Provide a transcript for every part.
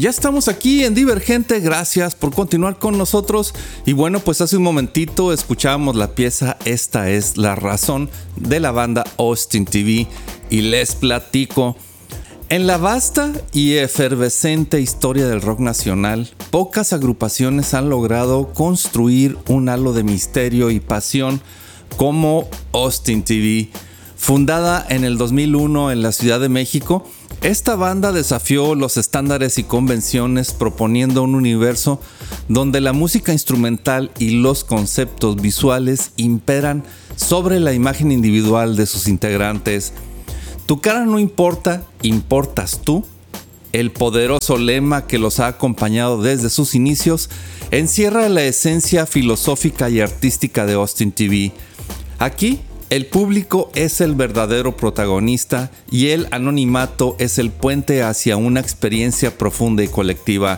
Ya estamos aquí en Divergente, gracias por continuar con nosotros. Y bueno, pues hace un momentito escuchábamos la pieza Esta es la razón de la banda Austin TV y les platico. En la vasta y efervescente historia del rock nacional, pocas agrupaciones han logrado construir un halo de misterio y pasión como Austin TV. Fundada en el 2001 en la Ciudad de México, esta banda desafió los estándares y convenciones proponiendo un universo donde la música instrumental y los conceptos visuales imperan sobre la imagen individual de sus integrantes. Tu cara no importa, importas tú. El poderoso lema que los ha acompañado desde sus inicios encierra la esencia filosófica y artística de Austin TV. Aquí, el público es el verdadero protagonista y el anonimato es el puente hacia una experiencia profunda y colectiva.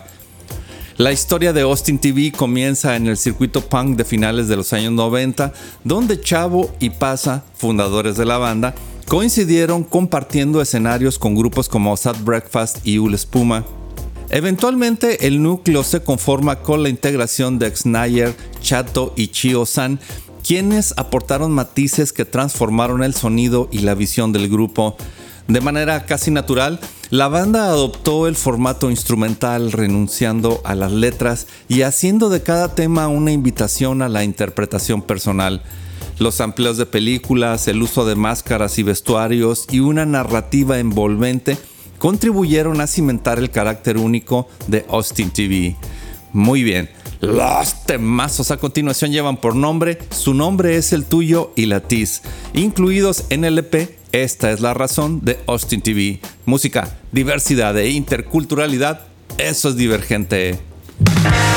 La historia de Austin TV comienza en el circuito punk de finales de los años 90, donde Chavo y Pasa, fundadores de la banda, coincidieron compartiendo escenarios con grupos como Sad Breakfast y Ul Espuma. Eventualmente, el núcleo se conforma con la integración de Xnayer, Chato y Chio San, quienes aportaron matices que transformaron el sonido y la visión del grupo. De manera casi natural, la banda adoptó el formato instrumental, renunciando a las letras y haciendo de cada tema una invitación a la interpretación personal. Los amplios de películas, el uso de máscaras y vestuarios y una narrativa envolvente contribuyeron a cimentar el carácter único de Austin TV. Muy bien. Los temazos a continuación llevan por nombre Su nombre es el tuyo y Latiz, incluidos en el EP Esta es la razón de Austin TV. Música, diversidad e interculturalidad, eso es Divergente.